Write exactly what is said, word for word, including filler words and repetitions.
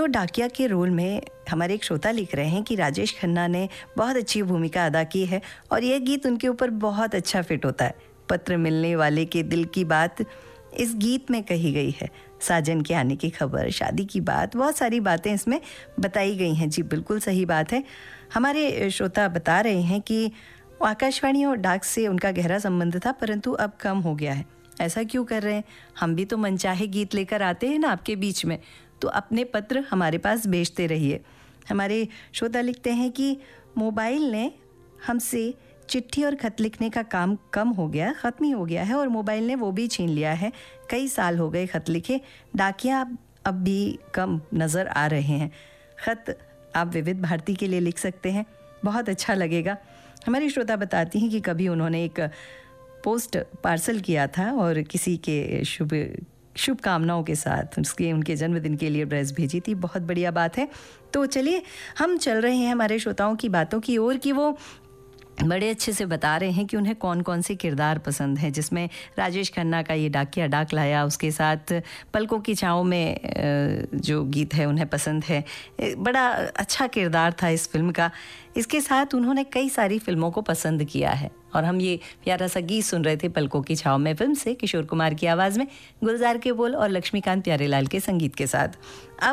तो डाकिया के रोल में हमारे एक श्रोता लिख रहे हैं कि राजेश खन्ना ने बहुत अच्छी भूमिका अदा की है और यह गीत उनके ऊपर बहुत अच्छा फिट होता है। पत्र मिलने वाले के दिल की बात इस गीत में कही गई है, साजन के आने की खबर, शादी की बात, बहुत सारी बातें इसमें बताई गई हैं। जी बिल्कुल सही बात है। हमारे श्रोता बता रहे हैं कि आकाशवाणी और डाक से उनका गहरा संबंध था, परंतु अब कम हो गया है। ऐसा क्यों कर रहे हैं? हम भी तो मनचाहे गीत लेकर आते हैं ना आपके बीच में, तो अपने पत्र हमारे पास भेजते रहिए। हमारे श्रोता लिखते हैं कि मोबाइल ने हमसे चिट्ठी और खत लिखने का काम कम हो गया, ख़त्म ही हो गया है, और मोबाइल ने वो भी छीन लिया है। कई साल हो गए खत लिखे, डाकिया अब भी कम नज़र आ रहे हैं। ख़त आप विविध भारती के लिए लिख सकते हैं, बहुत अच्छा लगेगा। हमारी श्रोता बताती हैं कि कभी उन्होंने एक पोस्ट पार्सल किया था और किसी के शुभ शुभकामनाओं के साथ उसके उनके जन्मदिन के लिए ड्रेस भेजी थी। बहुत बढ़िया बात है। तो चलिए हम चल रहे हैं हमारे श्रोताओं की बातों की ओर कि वो बड़े अच्छे से बता रहे हैं कि उन्हें कौन कौन से किरदार पसंद हैं, जिसमें राजेश खन्ना का ये डाकिया डाक लाया, उसके साथ पलकों की छाँव में जो गीत है उन्हें पसंद है। बड़ा अच्छा किरदार था इस फिल्म का। इसके साथ उन्होंने कई सारी फिल्मों को पसंद किया है और हम ये प्यारा सा गीत सुन रहे थे पलकों की छाँव में फिल्म से, किशोर कुमार की आवाज़ में, गुलजार के बोल और लक्ष्मीकांत प्यारेलाल के संगीत के साथ। अब